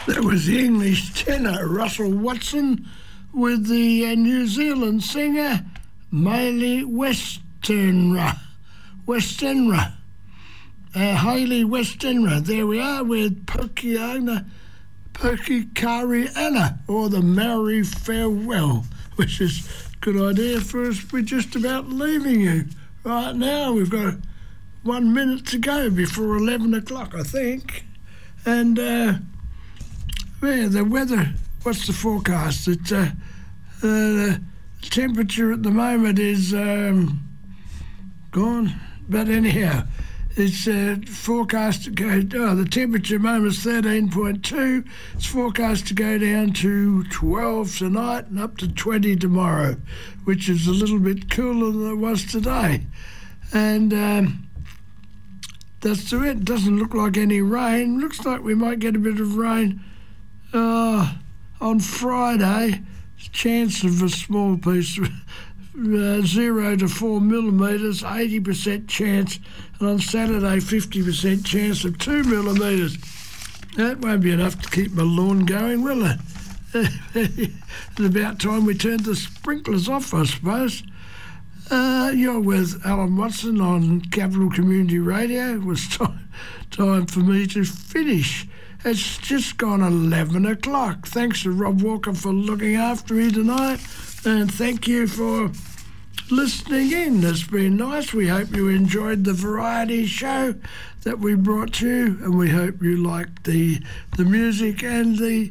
That was the English tenor Russell Watson with the New Zealand singer Hayley Westenra. Hayley Westenra. There we are with Pokikariana, or the Maori Farewell, which is a good idea for us. We're just about leaving you right now. We've got 1 minute to go before 11 o'clock, I think. And the weather, what's the forecast? The temperature at the moment is gone, but anyhow, it's forecast to go. The temperature at the moment is 13.2. It's forecast to go down to 12 tonight and up to 20 tomorrow, which is a little bit cooler than it was today. And that's it. It doesn't look like any rain. Looks like we might get a bit of rain on Friday. Chance of a small piece, 0 to 4 millimetres, 80% chance, and on Saturday 50% chance of 2 millimetres. That won't be enough to keep my lawn going, will it? It's about time we turned the sprinklers off, I suppose. You're with Alan Watson on Capital Community Radio. It was time for me to finish. It's just gone 11 o'clock. Thanks to Rob Walker for looking after me tonight, and thank you for listening in. It's been nice. We hope you enjoyed the variety show that we brought to you, and we hope you liked the music and the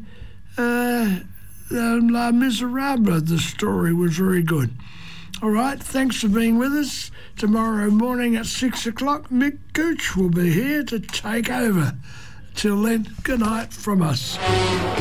La Miserable. The story was very good. All right, thanks for being with us. Tomorrow morning at 6 o'clock, Mick Gooch will be here to take over. Till then, good night from us.